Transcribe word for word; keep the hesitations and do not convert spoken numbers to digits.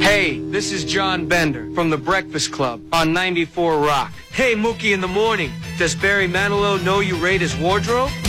Hey, this is John Bender from The Breakfast Club on ninety-four Rock. Hey, Mookie in the morning. Does Barry Manilow know you raid his wardrobe?